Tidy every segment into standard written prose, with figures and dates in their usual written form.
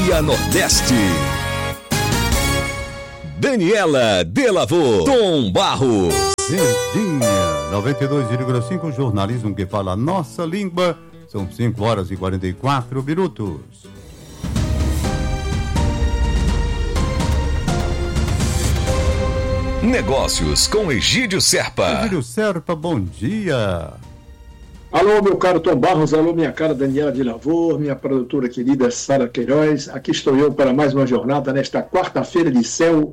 Bahia Nordeste. Daniela Delavô, Tom Barros. Cidinha, 92,5, jornalismo que fala a nossa língua. São 5 horas e 44 minutos. Negócios com Egídio Serpa. Egídio Serpa, bom dia. Alô, meu caro Tom Barros, alô, minha cara Daniela Delavô, minha produtora querida Sara Queiroz. Aqui estou eu para mais uma jornada nesta quarta-feira de céu,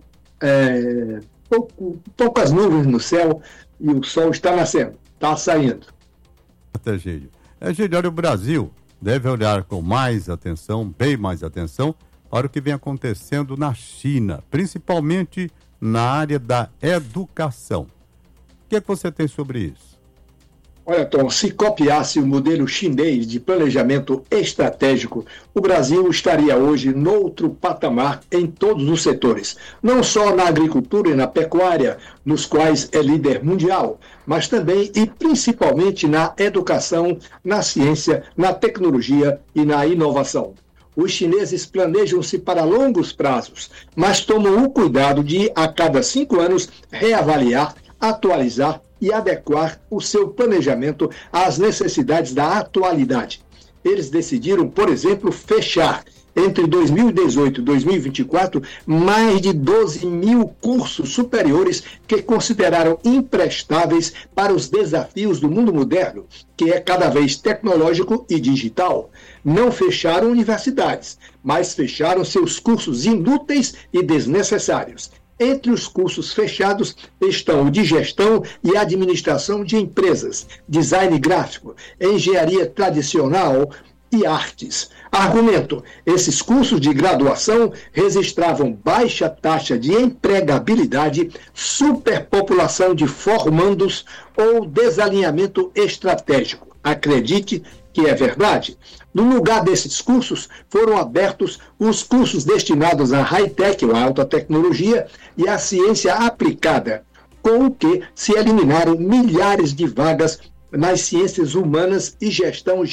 poucas nuvens no céu e o sol está nascendo, está saindo. Egídio, olha, o Brasil deve olhar com mais atenção, bem mais atenção, para o que vem acontecendo na China, principalmente na área da educação. O que você tem sobre isso? Olha, Tom, se copiasse o modelo chinês de planejamento estratégico, o Brasil estaria hoje noutro patamar em todos os setores, não só na agricultura e na pecuária, nos quais é líder mundial, mas também e principalmente na educação, na ciência, na tecnologia e na inovação. Os chineses planejam-se para longos prazos, mas tomam o cuidado de, a cada 5 anos, reavaliar, atualizar e adequar o seu planejamento às necessidades da atualidade. Eles decidiram, por exemplo, fechar, entre 2018 e 2024, mais de 12 mil cursos superiores que consideraram imprestáveis para os desafios do mundo moderno, que é cada vez tecnológico e digital. Não fecharam universidades, mas fecharam seus cursos inúteis e desnecessários. Entre os cursos fechados estão o de gestão e administração de empresas, design gráfico, engenharia tradicional e artes. Argumento: esses cursos de graduação registravam baixa taxa de empregabilidade, superpopulação de formandos ou desalinhamento estratégico. Acredite que é verdade. No lugar desses cursos, foram abertos os cursos destinados à high-tech, ou à alta tecnologia, e à ciência aplicada, com o que se eliminaram milhares de vagas nas ciências humanas e gestão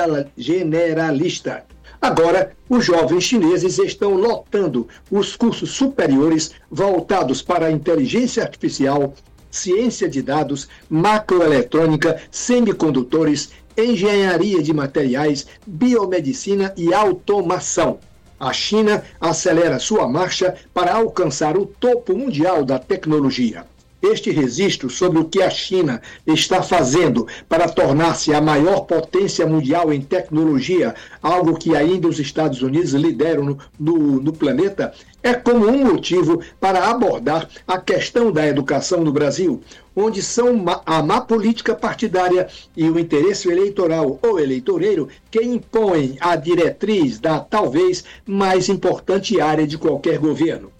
generalista. Agora, os jovens chineses estão lotando os cursos superiores voltados para a inteligência artificial, ciência de dados, macroeletrônica, semicondutores, engenharia de materiais, biomedicina e automação. A China acelera sua marcha para alcançar o topo mundial da tecnologia. Este registro sobre o que a China está fazendo para tornar-se a maior potência mundial em tecnologia, algo que ainda os Estados Unidos lideram no planeta, é como um motivo para abordar a questão da educação no Brasil, onde são a má política partidária e o interesse eleitoral ou eleitoreiro que impõem a diretriz da talvez mais importante área de qualquer governo.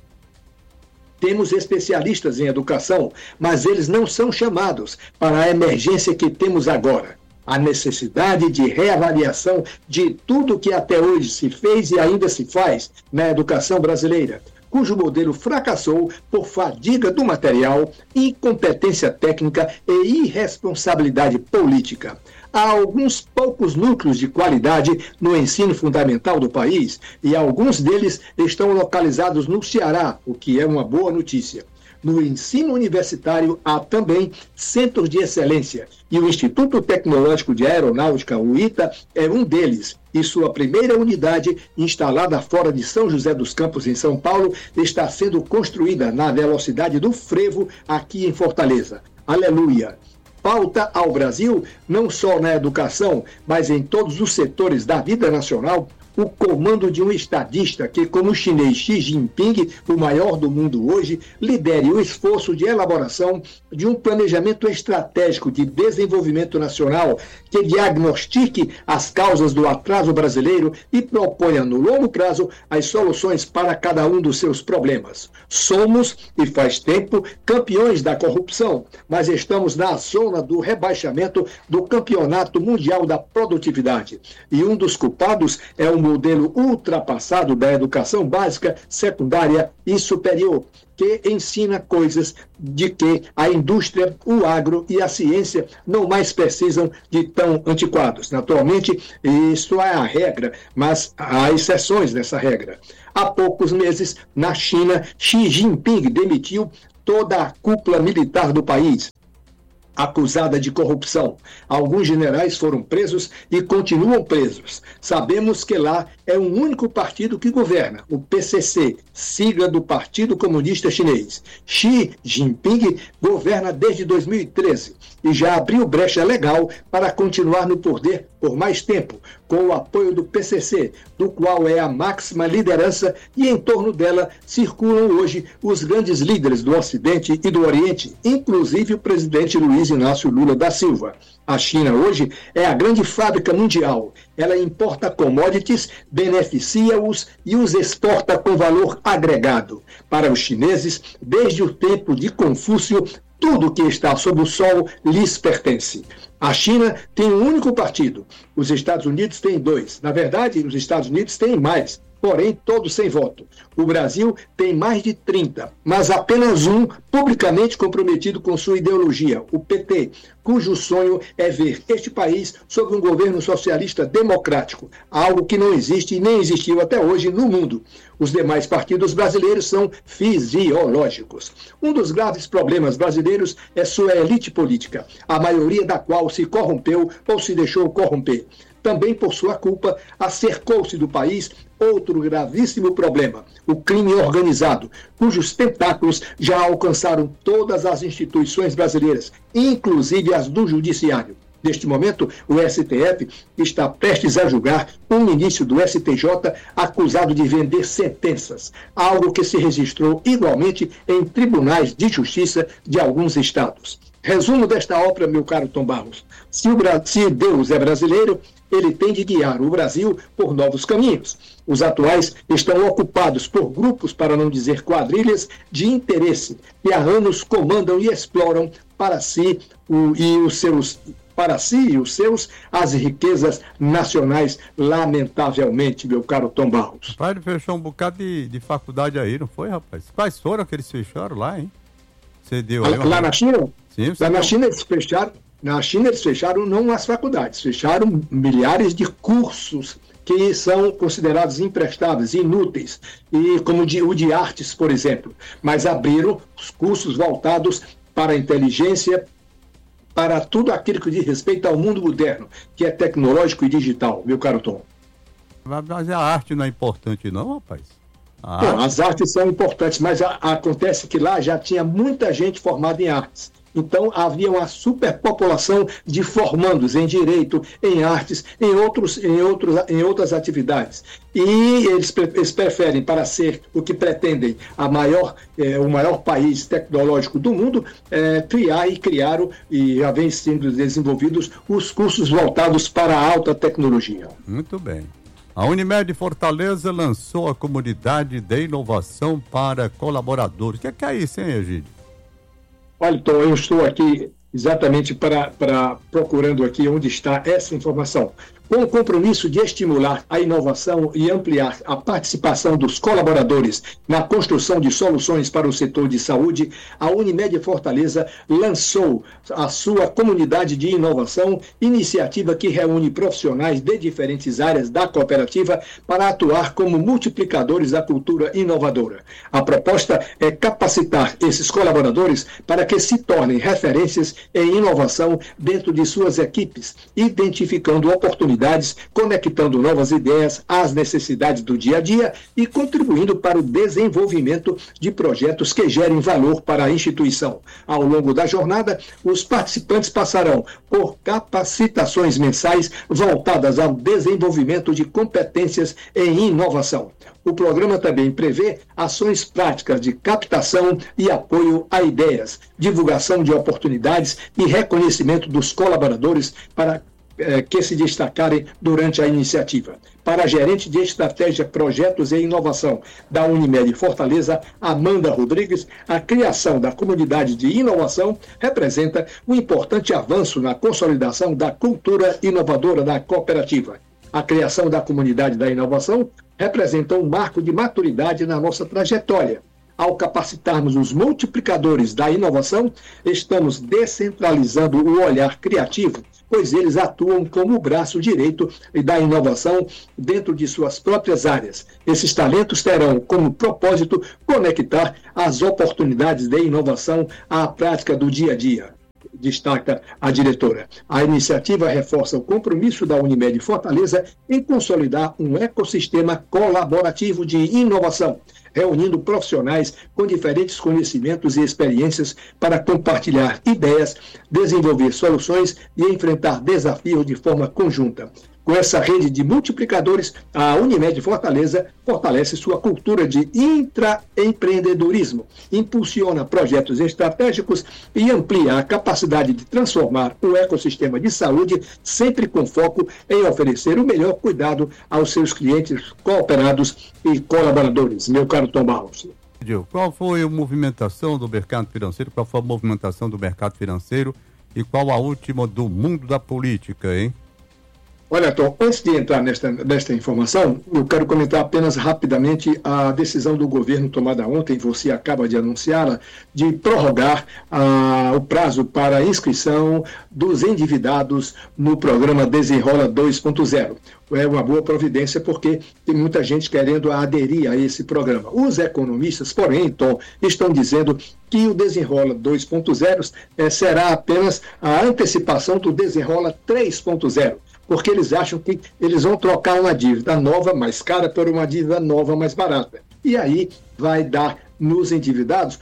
Temos especialistas em educação, mas eles não são chamados para a emergência que temos agora. A necessidade de reavaliação de tudo que até hoje se fez e ainda se faz na educação brasileira, cujo modelo fracassou por fadiga do material, incompetência técnica e irresponsabilidade política. Há alguns poucos núcleos de qualidade no ensino fundamental do país e alguns deles estão localizados no Ceará, o que é uma boa notícia. No ensino universitário há também centros de excelência e o Instituto Tecnológico de Aeronáutica, o ITA, é um deles. E sua primeira unidade, instalada fora de São José dos Campos, em São Paulo, está sendo construída na velocidade do frevo aqui em Fortaleza. Aleluia! Falta ao Brasil, não só na educação, mas em todos os setores da vida nacional, o comando de um estadista que, como o chinês Xi Jinping, o maior do mundo hoje, lidere o esforço de elaboração de um planejamento estratégico de desenvolvimento nacional que diagnostique as causas do atraso brasileiro e proponha, no longo prazo, as soluções para cada um dos seus problemas. Somos, e faz tempo, campeões da corrupção, mas estamos na zona do rebaixamento do Campeonato Mundial da Produtividade. E um dos culpados é o modelo ultrapassado da educação básica, secundária e superior, que ensina coisas de que a indústria, o agro e a ciência não mais precisam de tão antiquados. Naturalmente, isso é a regra, mas há exceções dessa regra. Há poucos meses, na China, Xi Jinping demitiu toda a cúpula militar do país, acusada de corrupção. Alguns generais foram presos e continuam presos. Sabemos que lá é um único partido que governa, o PCC, sigla do Partido Comunista Chinês. Xi Jinping governa desde 2013 e já abriu brecha legal para continuar no poder por mais tempo, com o apoio do PCC, do qual é a máxima liderança, e em torno dela circulam hoje os grandes líderes do Ocidente e do Oriente, inclusive o presidente Luiz Inácio Lula da Silva. A China hoje é a grande fábrica mundial. Ela importa commodities, beneficia-os e os exporta com valor agregado. Para os chineses, desde o tempo de Confúcio, tudo que está sob o sol lhes pertence. A China tem um único partido. Os Estados Unidos têm 2. Na verdade, os Estados Unidos têm mais, porém todos sem voto. O Brasil tem mais de 30, mas apenas um publicamente comprometido com sua ideologia, o PT, cujo sonho é ver este país sob um governo socialista democrático, algo que não existe e nem existiu até hoje no mundo. Os demais partidos brasileiros são fisiológicos. Um dos graves problemas brasileiros é sua elite política, a maioria da qual se corrompeu ou se deixou corromper. Também por sua culpa, acercou-se do país outro gravíssimo problema, o crime organizado, cujos tentáculos já alcançaram todas as instituições brasileiras, inclusive as do judiciário. Neste momento, o STF está prestes a julgar um ministro do STJ acusado de vender sentenças, algo que se registrou igualmente em tribunais de justiça de alguns estados. Resumo desta ópera, meu caro Tom Barros. Se Deus é brasileiro, ele tem de guiar o Brasil por novos caminhos. Os atuais estão ocupados por grupos, para não dizer quadrilhas, de interesse, que há anos comandam e exploram para si e os seus as riquezas nacionais, lamentavelmente, meu caro Tom Barros. Rapaz, ele fechou um bocado de faculdade aí, não foi, rapaz? Quais foram que eles fecharam lá, hein? Você deu aí lá na China? Sim, lá na China eles fecharam. Na China eles fecharam não as faculdades, fecharam milhares de cursos que são considerados imprestáveis, inúteis, e como o de artes, por exemplo. Mas abriram os cursos voltados para a inteligência, para tudo aquilo que diz respeito ao mundo moderno, que é tecnológico e digital, meu caro Tom. Mas a arte não é importante não, rapaz? Não, as artes são importantes, mas acontece que lá já tinha muita gente formada em artes. Então, havia uma superpopulação de formandos em direito, em artes, em outras atividades. E eles preferem, para ser o que pretendem, o maior país tecnológico do mundo, criaram e já vem sendo desenvolvidos os cursos voltados para a alta tecnologia. Muito bem. A Unimed Fortaleza lançou a comunidade de inovação para colaboradores. O que é isso, hein, Egídio? Olha, Tom, eu estou aqui exatamente procurando aqui onde está essa informação. Com o compromisso de estimular a inovação e ampliar a participação dos colaboradores na construção de soluções para o setor de saúde, a Unimed Fortaleza lançou a sua comunidade de inovação, iniciativa que reúne profissionais de diferentes áreas da cooperativa para atuar como multiplicadores da cultura inovadora. A proposta é capacitar esses colaboradores para que se tornem referências em inovação dentro de suas equipes, identificando oportunidades, conectando novas ideias às necessidades do dia a dia e contribuindo para o desenvolvimento de projetos que gerem valor para a instituição. Ao longo da jornada, os participantes passarão por capacitações mensais voltadas ao desenvolvimento de competências em inovação. O programa também prevê ações práticas de captação e apoio a ideias, divulgação de oportunidades e reconhecimento dos colaboradores para que se destacarem durante a iniciativa. Para a gerente de estratégia, projetos e inovação da Unimed Fortaleza, Amanda Rodrigues, a criação da comunidade de inovação representa um importante avanço na consolidação da cultura inovadora da cooperativa. A criação da comunidade da inovação representa um marco de maturidade na nossa trajetória. Ao capacitarmos os multiplicadores da inovação, estamos descentralizando o olhar criativo, pois eles atuam como o braço direito da inovação dentro de suas próprias áreas. Esses talentos terão como propósito conectar as oportunidades de inovação à prática do dia a dia. Destaca a diretora. A iniciativa reforça o compromisso da Unimed Fortaleza em consolidar um ecossistema colaborativo de inovação, reunindo profissionais com diferentes conhecimentos e experiências para compartilhar ideias, desenvolver soluções e enfrentar desafios de forma conjunta. Com essa rede de multiplicadores, a Unimed Fortaleza fortalece sua cultura de intraempreendedorismo, impulsiona projetos estratégicos e amplia a capacidade de transformar o ecossistema de saúde, sempre com foco em oferecer o melhor cuidado aos seus clientes, cooperados e colaboradores. Meu caro Tom Barros. Qual foi a movimentação do mercado financeiro? Qual foi a movimentação do mercado financeiro? E qual a última do mundo da política, hein? Olha, Tom, antes de entrar nesta informação, eu quero comentar apenas rapidamente a decisão do governo tomada ontem, você acaba de anunciá-la, de prorrogar o prazo para inscrição dos endividados no programa Desenrola 2.0. É uma boa providência porque tem muita gente querendo aderir a esse programa. Os economistas, porém, Tom, estão dizendo que o Desenrola 2.0 será apenas a antecipação do Desenrola 3.0. Porque eles acham que eles vão trocar uma dívida nova mais cara por uma dívida nova mais barata. E aí vai dar nos endividados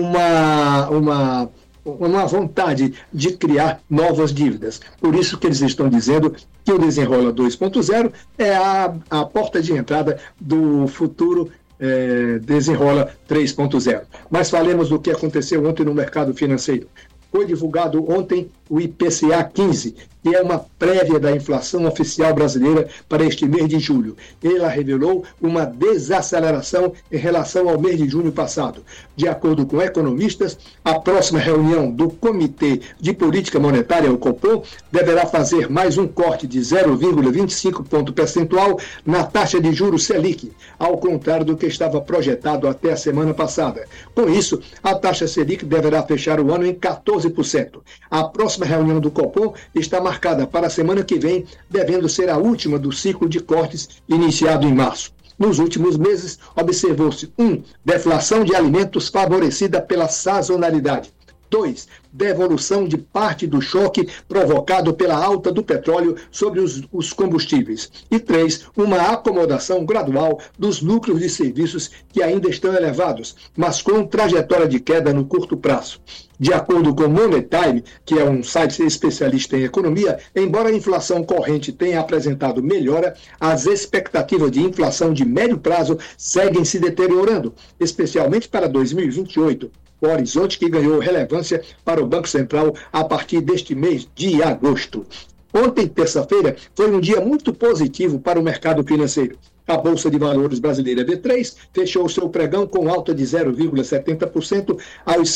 uma vontade de criar novas dívidas. Por isso que eles estão dizendo que o Desenrola 2.0 é a porta de entrada do futuro Desenrola 3.0. Mas falemos do que aconteceu ontem no mercado financeiro. Foi divulgado ontem o IPCA 15, que é uma prévia da inflação oficial brasileira para este mês de julho. Ela revelou uma desaceleração em relação ao mês de junho passado. De acordo com economistas, a próxima reunião do Comitê de Política Monetária, o Copom, deverá fazer mais um corte de 0,25 ponto percentual na taxa de juros Selic, ao contrário do que estava projetado até a semana passada. Com isso, a taxa Selic deverá fechar o ano em 14%. A próxima reunião do Copom está marcada para a semana que vem, devendo ser a última do ciclo de cortes iniciado em março. Nos últimos meses, observou-se 1. Deflação de alimentos favorecida pela sazonalidade. 2. Devolução de parte do choque provocado pela alta do petróleo sobre os combustíveis. E 3. Uma acomodação gradual dos lucros de serviços que ainda estão elevados, mas com trajetória de queda no curto prazo. De acordo com o Money Time, que é um site especialista em economia, embora a inflação corrente tenha apresentado melhora, as expectativas de inflação de médio prazo seguem se deteriorando, especialmente para 2028. O horizonte que ganhou relevância para o Banco Central a partir deste mês de agosto. Ontem, terça-feira, foi um dia muito positivo para o mercado financeiro. A Bolsa de Valores brasileira B3 fechou seu pregão com alta de 0,70% aos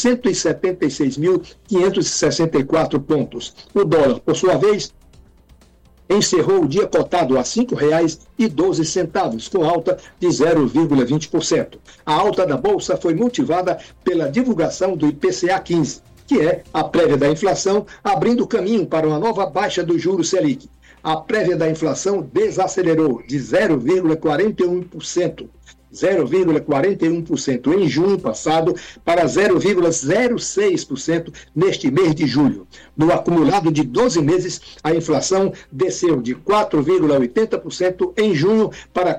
176.564 pontos. O dólar, por sua vez, encerrou o dia cotado a R$ 5,12, com alta de 0,20%. A alta da Bolsa foi motivada pela divulgação do IPCA 15, que é a prévia da inflação, abrindo caminho para uma nova baixa do juros Selic. A prévia da inflação desacelerou de 0,41% em junho passado para 0,06% neste mês de julho. No acumulado de 12 meses, a inflação desceu de 4,80% em junho para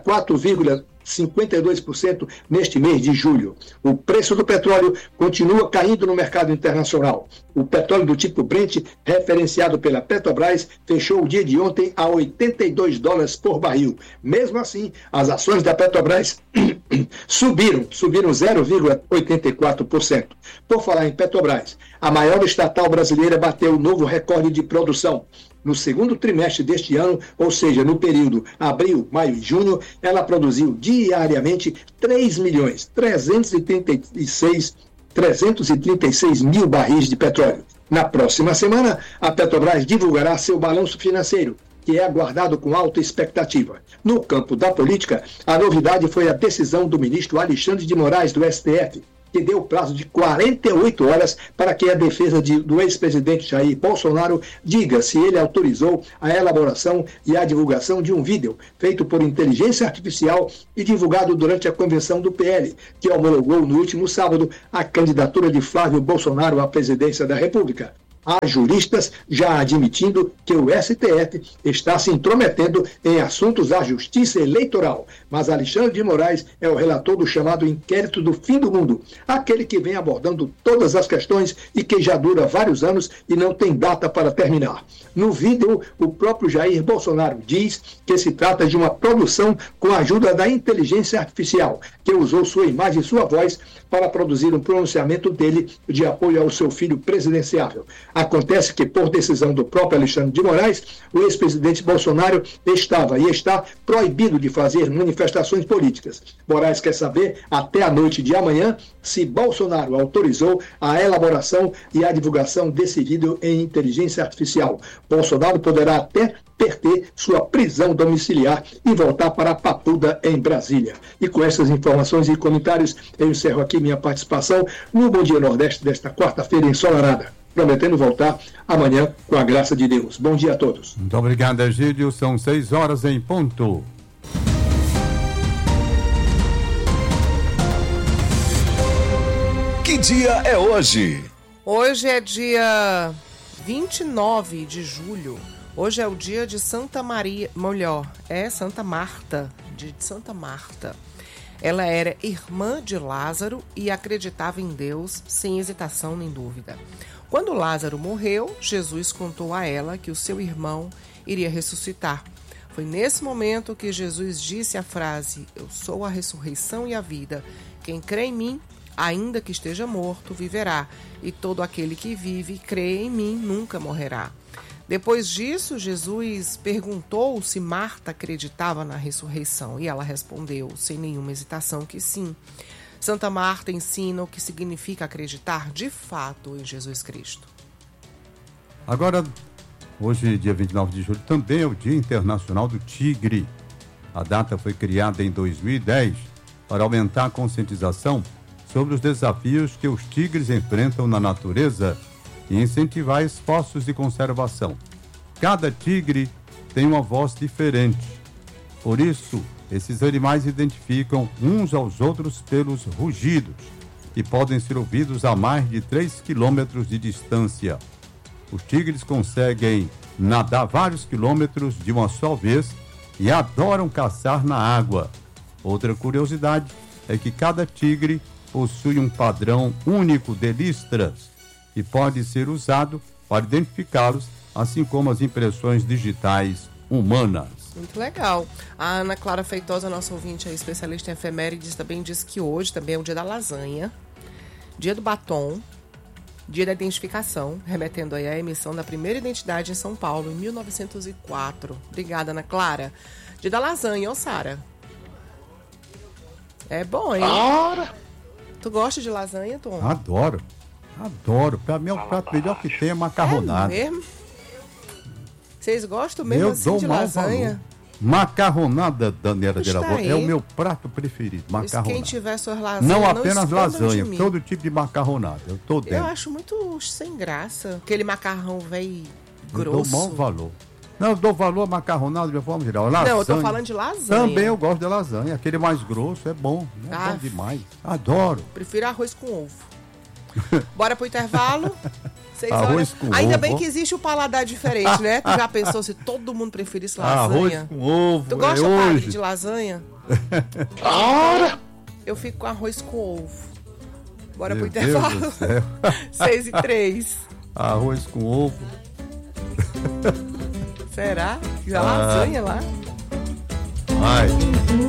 4,52% neste mês de julho. O preço do petróleo continua caindo no mercado internacional. O petróleo do tipo Brent, referenciado pela Petrobras, fechou o dia de ontem a $82 por barril. Mesmo assim, as ações da Petrobras subiram 0,84%. Por falar em Petrobras, a maior estatal brasileira bateu um novo recorde de produção. No segundo trimestre deste ano, ou seja, no período abril, maio e junho, ela produziu diariamente 336 mil barris de petróleo. Na próxima semana, a Petrobras divulgará seu balanço financeiro que é aguardado com alta expectativa. No campo da política, a novidade foi a decisão do ministro Alexandre de Moraes, do STF, que deu prazo de 48 horas para que a defesa do ex-presidente Jair Bolsonaro diga se ele autorizou a elaboração e a divulgação de um vídeo feito por inteligência artificial e divulgado durante a convenção do PL, que homologou no último sábado a candidatura de Flávio Bolsonaro à presidência da República. Há juristas já admitindo que o STF está se intrometendo em assuntos da justiça eleitoral. Mas Alexandre de Moraes é o relator do chamado Inquérito do Fim do Mundo, aquele que vem abordando todas as questões e que já dura vários anos e não tem data para terminar. No vídeo, o próprio Jair Bolsonaro diz que se trata de uma produção com a ajuda da inteligência artificial, que usou sua imagem e sua voz para produzir um pronunciamento dele de apoio ao seu filho presidenciável. Acontece que, por decisão do próprio Alexandre de Moraes, o ex-presidente Bolsonaro estava e está proibido de fazer manifestações políticas. Moraes quer saber, até a noite de amanhã, se Bolsonaro autorizou a elaboração e a divulgação desse vídeo em inteligência artificial. Bolsonaro poderá até perder sua prisão domiciliar e voltar para a Papuda, em Brasília. E com essas informações e comentários, eu encerro aqui minha participação no Bom Dia Nordeste desta quarta-feira ensolarada, prometendo voltar amanhã com a graça de Deus. Bom dia a todos. Muito obrigado, Egídio. São 6 horas em ponto. Que dia é hoje? Hoje é dia 29 de julho. Hoje é o dia de Santa Maria, Santa Marta, dia de Santa Marta. Ela era irmã de Lázaro e acreditava em Deus sem hesitação nem dúvida. Quando Lázaro morreu, Jesus contou a ela que o seu irmão iria ressuscitar. Foi nesse momento que Jesus disse a frase: "Eu sou a ressurreição e a vida. Quem crê em mim, ainda que esteja morto, viverá. E todo aquele que vive e crê em mim nunca morrerá." Depois disso, Jesus perguntou se Marta acreditava na ressurreição e ela respondeu, sem nenhuma hesitação, que sim. Santa Marta ensina o que significa acreditar de fato em Jesus Cristo. Agora, hoje, dia 29 de julho, também é o Dia Internacional do Tigre. A data foi criada em 2010 para aumentar a conscientização sobre os desafios que os tigres enfrentam na natureza e incentivar esforços de conservação. Cada tigre tem uma voz diferente. Por isso, esses animais identificam uns aos outros pelos rugidos, que podem ser ouvidos a mais de 3 quilômetros de distância. Os tigres conseguem nadar vários quilômetros de uma só vez e adoram caçar na água. Outra curiosidade é que cada tigre possui um padrão único de listras, que pode ser usado para identificá-los, assim como as impressões digitais humanas. Muito legal. A Ana Clara Feitosa, nossa ouvinte, é especialista em efemérides, também diz que hoje também é o dia da lasanha, dia do batom, dia da identificação, remetendo aí à emissão da primeira identidade em São Paulo, em 1904. Obrigada, Ana Clara. Dia da lasanha, ô Sara. É bom, hein? Tu gosta de lasanha, Tom? Adoro. Para mim é o prato melhor que tem, é macarronada. É mesmo? Vocês gostam mesmo assim de lasanha? Valor. Macarronada, Daniela de Lavô, é o meu prato preferido, macarronada. Quem tiver suas lasanhas, não apenas lasanha, todo tipo de macarronada, eu tô dentro. Eu acho muito sem graça, aquele macarrão velho grosso. Eu dou mau valor. Não, eu dou valor a macarronada de forma geral. Lasanha, não, eu tô falando de lasanha. Também eu gosto de lasanha, aquele mais grosso é bom, é bom demais, adoro. Prefiro arroz com ovo. Bora pro intervalo. 6 arroz horas. com Ainda ovo. Bem que existe o paladar diferente, né? Tu já pensou se todo mundo preferisse lasanha? Arroz com ovo. Tu gosta, hoje. Padre, de lasanha? Eu fico com arroz com ovo. Bora Meu pro intervalo. Deus do céu. 6h03. Arroz com ovo. Será? Já lasanha lá? Ai.